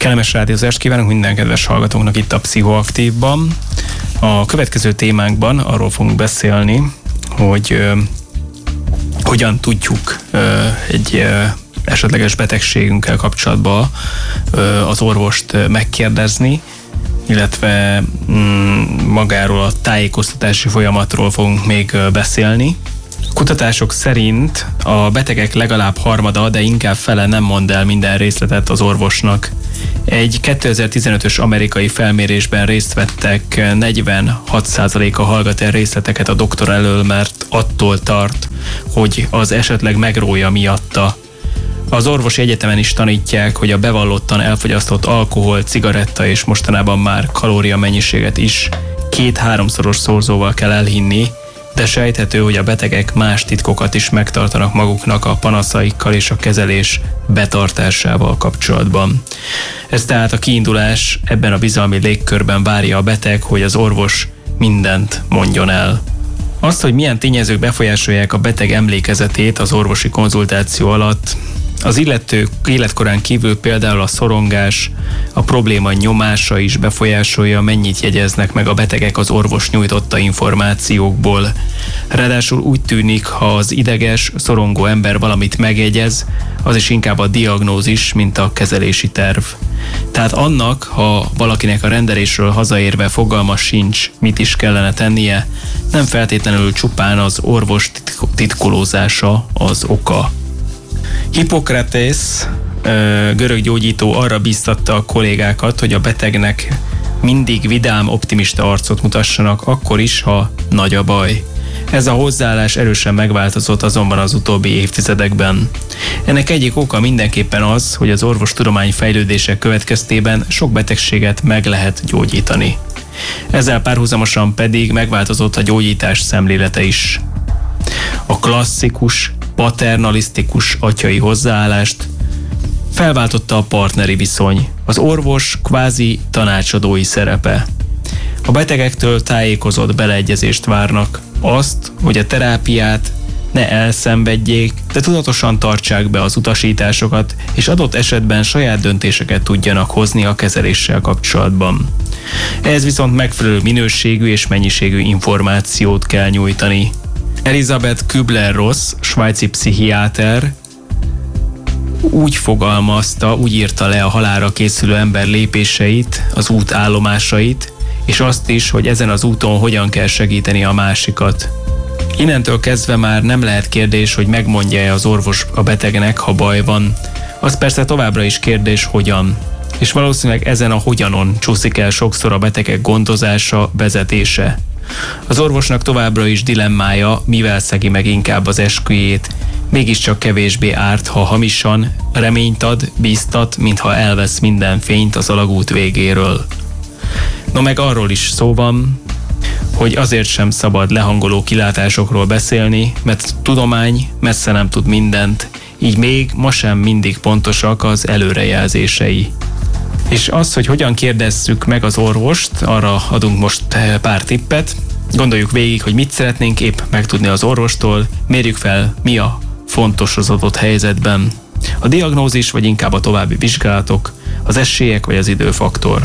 Kellemes rádiózást kívánunk minden kedves hallgatóknak itt a Pszichoaktívban. A következő témánkban arról fogunk beszélni, hogy hogyan tudjuk egy esetleges betegségünkkel kapcsolatban az orvost megkérdezni, illetve magáról a tájékoztatási folyamatról fogunk még beszélni. Kutatások szerint a betegek legalább harmada, de inkább fele nem mond el minden részletet az orvosnak. Egy 2015-ös amerikai felmérésben részt vettek 46%-a hallgat el részleteket a doktor elől, mert attól tart, hogy az esetleg megrója miatta. Az orvosi egyetemen is tanítják, hogy a bevallottan elfogyasztott alkohol, cigaretta és mostanában már kalória mennyiséget is 2-3-szoros szorzóval kell elhinni, de sejthető, hogy a betegek más titkokat is megtartanak maguknak a panaszaikkal és a kezelés betartásával kapcsolatban. Ez tehát a kiindulás, ebben a bizalmi légkörben várja a beteg, hogy az orvos mindent mondjon el. Azt, hogy milyen tényezők befolyásolják a beteg emlékezetét az orvosi konzultáció alatt, az illető életkorán kívül például a szorongás, a probléma nyomása is befolyásolja, mennyit jegyeznek meg a betegek az orvos nyújtotta információkból. Ráadásul úgy tűnik, ha az ideges, szorongó ember valamit megjegyez, az is inkább a diagnózis, mint a kezelési terv. Tehát annak, ha valakinek a rendelésről hazaérve fogalma sincs, mit is kellene tennie, nem feltétlenül csupán az orvos titkolózása az oka. Hippokrates, görög gyógyító arra bíztatta a kollégákat, hogy a betegnek mindig vidám, optimista arcot mutassanak, akkor is, ha nagy a baj. Ez a hozzáállás erősen megváltozott azonban az utóbbi évtizedekben. Ennek egyik oka mindenképpen az, hogy az orvostudomány fejlődése következtében sok betegséget meg lehet gyógyítani. Ezzel párhuzamosan pedig megváltozott a gyógyítás szemlélete is. A klasszikus, paternalisztikus atyai hozzáállást felváltotta a partneri viszony, az orvos kvázi tanácsadói szerepe. A betegektől tájékozott beleegyezést várnak, azt, hogy a terápiát ne elszenvedjék, de tudatosan tartsák be az utasításokat, és adott esetben saját döntéseket tudjanak hozni a kezeléssel kapcsolatban. Ehhez viszont megfelelő minőségű és mennyiségű információt kell nyújtani. Elisabeth Kübler-Ross, svájci pszichiáter úgy fogalmazta, úgy írta le a halálra készülő ember lépéseit, az út állomásait, és azt is, hogy ezen az úton hogyan kell segíteni a másikat. Innentől kezdve már nem lehet kérdés, hogy megmondja-e az orvos a betegnek, ha baj van. Az persze továbbra is kérdés, hogyan. És valószínűleg ezen a hogyanon csúszik el sokszor a betegek gondozása, vezetése. Az orvosnak továbbra is dilemmája, mivel szegi meg inkább az esküjét, mégiscsak kevésbé árt, ha hamisan reményt ad, bíztat, mintha elvesz minden fényt az alagút végéről. No meg arról is szó van, hogy azért sem szabad lehangoló kilátásokról beszélni, mert tudomány messze nem tud mindent, így még ma sem mindig pontosak az előrejelzései. És az, hogy hogyan kérdezzük meg az orvost, arra adunk most pár tippet. Gondoljuk végig, hogy mit szeretnénk épp megtudni az orvostól, mérjük fel, mi a fontos az adott helyzetben. A diagnózis, vagy inkább a további vizsgálatok, az esélyek, vagy az időfaktor.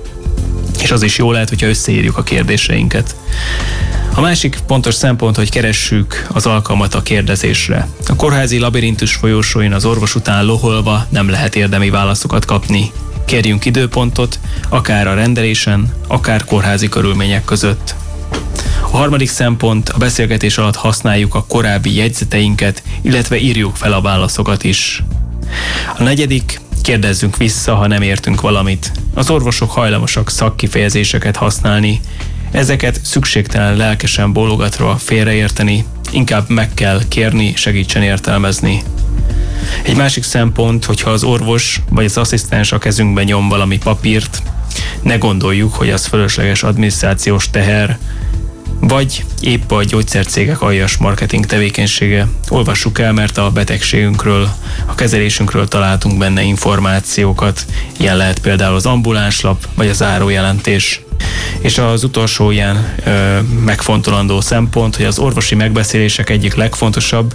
És az is jó lehet, hogyha összeírjuk a kérdéseinket. A másik pontos szempont, hogy keressük az alkalmat a kérdezésre. A kórházi labirintus folyósóin az orvos után loholva nem lehet érdemi válaszokat kapni. Kérjünk időpontot, akár a rendelésen, akár kórházi körülmények között. A harmadik szempont, a beszélgetés alatt használjuk a korábbi jegyzeteinket, illetve írjuk fel a válaszokat is. A negyedik, kérdezzünk vissza, ha nem értünk valamit. Az orvosok hajlamosak szakkifejezéseket használni, ezeket szükségtelen lelkesen bólogatva félreérteni, inkább meg kell kérni, segítsen értelmezni. Egy másik szempont, hogyha az orvos vagy az asszisztens a kezünkbe nyom valami papírt, ne gondoljuk, hogy az fölösleges adminisztrációs teher, vagy épp a gyógyszercégek aljas marketing tevékenysége. Olvassuk el, mert a betegségünkről, a kezelésünkről találtunk benne információkat. Ilyen lehet például az ambulánslap, vagy a zárójelentés. És az utolsó ilyen megfontolandó szempont, hogy az orvosi megbeszélések egyik legfontosabb,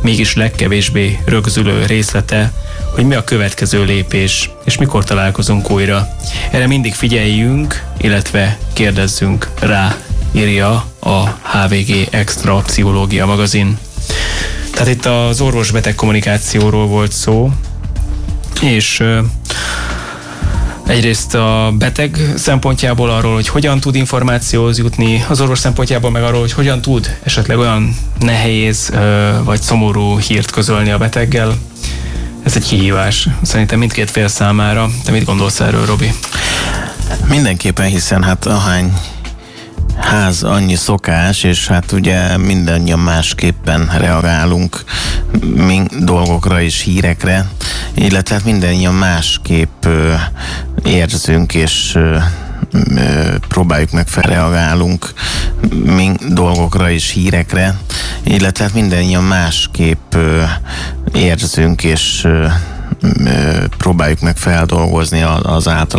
mégis legkevésbé rögzülő részlete, hogy mi a következő lépés, és mikor találkozunk újra. Erre mindig figyeljünk, illetve kérdezzünk rá, írja a HVG Extra Pszichológia magazin. Tehát itt az orvos-beteg kommunikációról volt szó, és egyrészt a beteg szempontjából arról, hogy hogyan tud információhoz jutni, az orvos szempontjából meg arról, hogy hogyan tud esetleg olyan nehéz vagy szomorú hírt közölni a beteggel. Ez egy kihívás szerintem mindkét fél számára. Te mit gondolsz erről, Robi? Mindenképpen, hiszen hát ahány ház, annyi szokás, és hát ugye mindannyian másképpen reagálunk dolgokra és hírekre, illetve hát mindannyian másképp érzünk, és próbáljuk meg felreagálunk dolgokra és hírekre, illetve hát mindannyian másképp érzünk, és próbáljuk meg feldolgozni az által